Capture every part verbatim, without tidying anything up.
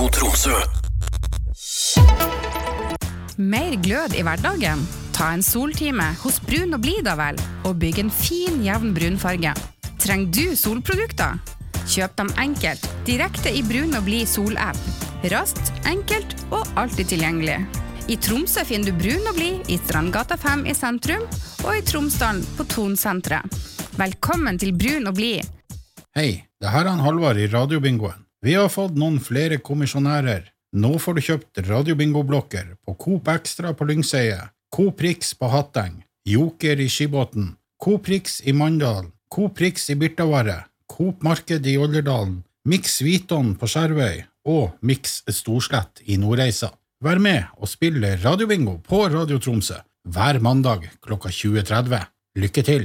Radio Tromsø. Mer glød i hverdagen? Ta en soltime hos Brun og Blid da vel, og bygg en fin, jevn brunfarge. Trenger du solprodukter? Kjøp dem enkelt, direkte i Brun og Blid sol-app. Raskt, enkelt og alltid tilgjengelig. I Tromsø finner du Brun og Blid i Strandgata fem i sentrum, og i Tromsdalen på Tonsentret. Velkommen til Brun og Blid. Hei, det her er han Halvard i Radiobingoen. Vi har fått noen flere kommisjonærer. Nå får du kjøpt Radiobingo-blokker på Coop Extra på Lyngseie, Coop Rix på Hatteng, Joker i Skibåten, Coop Rix i Mandal, Coop Rix i Birtavare, Coop Marked i Olderdalen, Mix Viton på Skjervøy og Mix Storslett i Nordreisa. Vær med og spille Radiobingo på Radio Tromsø hver mandag klokka tjue tretti. Lykke til!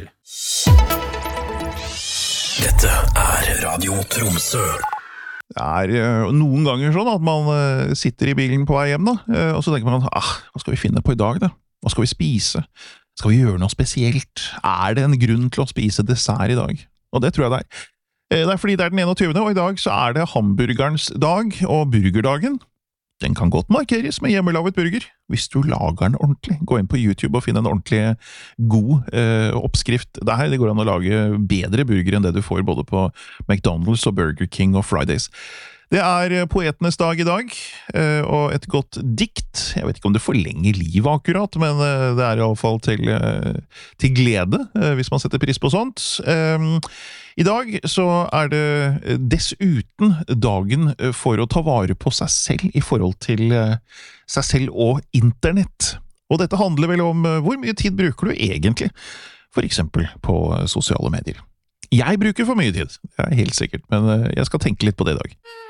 Dette er Radio Tromsø. Det er uh, noen ganger sånn at man uh, sitter i bilen på vei hjem da, uh, og så tenker man, ah, hva skal vi finne på i dag da? Hva skal vi spise? Skal vi gjøre noe spesielt? Er det en grunn til å spise dessert i dag? Og det tror jeg det er. Uh, det er fordi det er den enogtyvende, og i dag så er det hamburgerens dag og burgerdagen. Den kan godt markeres med hjemmelaget burger, hvis du lager den ordentlig. Gå inn på YouTube og finn en ordentlig god eh, oppskrift der. Det går an å lage bedre burger enn det du får både på McDonald's og Burger King og Fridays. Det er poetenes dag i dag, eh, og et godt dikt. Jeg vet ikke om det forlenger livet akkurat, men eh, det er i alle fall til, eh, til glede, eh, hvis man setter pris på sånt. Eh, I dag så er det dessuten dagen for å ta vare på seg selv i forhold til seg selv og internett. Og dette handler vel om hvor mye tid bruker du egentlig, for eksempel på sosiale medier. Jeg bruker for mye tid, det er helt sikkert, men jeg skal tenke litt på det i dag.